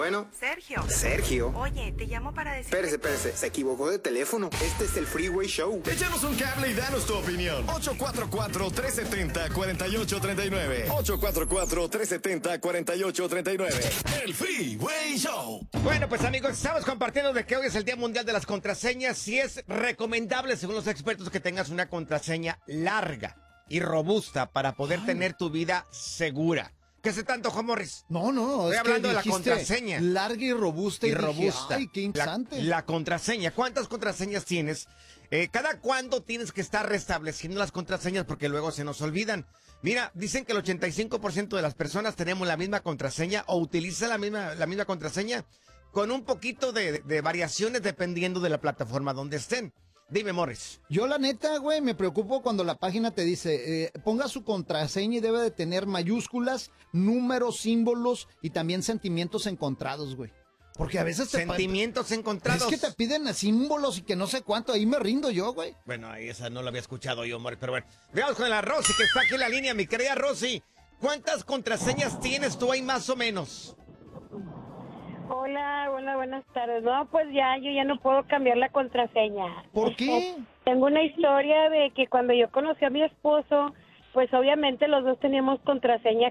Bueno. Sergio. Sergio. Oye, te llamo para decir... Espérese, se equivocó de teléfono. Este es el Freeway Show. Échanos un cable y danos tu opinión. 844-370-4839. 844-370-4839. El Freeway Show. Bueno, pues amigos, estamos compartiendo de que hoy es el Día Mundial de las Contraseñas. Si es recomendable, según los expertos, que tengas una contraseña larga y robusta para poder tener tu vida segura. ¿Qué se tanto, Juan Morris? No, Estoy hablando de la contraseña. Larga y robusta. robusta. Ay, qué interesante. La contraseña. ¿Cuántas contraseñas tienes? ¿Cada cuándo tienes que estar restableciendo las contraseñas? Porque luego se nos olvidan. Mira, dicen que el 85% de las personas tenemos la misma contraseña o utilizan la misma contraseña con un poquito de variaciones dependiendo de la plataforma donde estén. Dime, Morris. Yo la neta, güey, me preocupo cuando la página te dice, ponga su contraseña y debe de tener mayúsculas, números, símbolos y también sentimientos encontrados, güey. Porque a veces Sentimientos encontrados. Es que te piden símbolos y que no sé cuánto, ahí me rindo yo, güey. Bueno, ahí esa no la había escuchado yo, Morris, pero bueno. Veamos con la Rosy, que está aquí en la línea, mi querida Rosy. ¿Cuántas contraseñas tienes tú ahí más o menos? Hola, buenas tardes. No, pues yo ya no puedo cambiar la contraseña. ¿Por qué? Tengo una historia de que cuando yo conocí a mi esposo, pues obviamente los dos teníamos contraseña